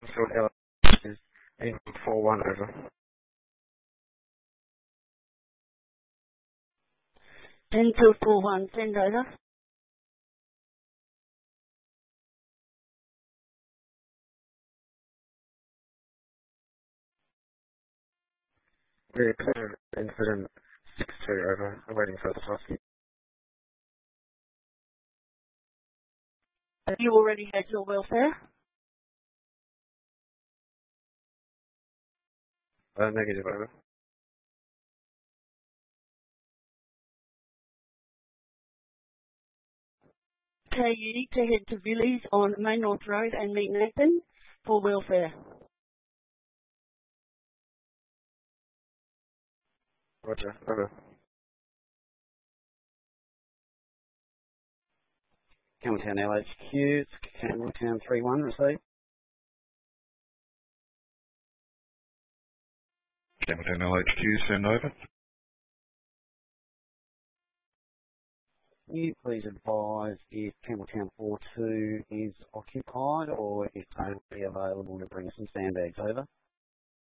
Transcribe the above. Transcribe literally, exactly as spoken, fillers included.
Field L is eight four one over. ten two four one, send over. We're clear incident six two over. I'm waiting for the rescue. Have you already had your welfare? Uh, negative over. Okay, you need to head to Villiers on Main North Road and meet Nathan for welfare. Roger, over. Campbelltown L H Q, Campbelltown three one, received. Campbelltown L H Q, send over. Can you please advise if Campbelltown four two is occupied or if they will be available to bring some sandbags over?